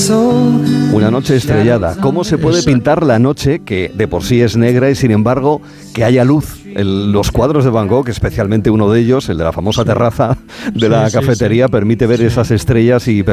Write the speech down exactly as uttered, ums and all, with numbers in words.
Una noche estrellada. ¿Cómo se puede pintar la noche, que de por sí es negra, y sin embargo que haya luz? El, los cuadros de Van Gogh, especialmente uno de ellos, el de la famosa terraza de la cafetería, permite ver esas estrellas y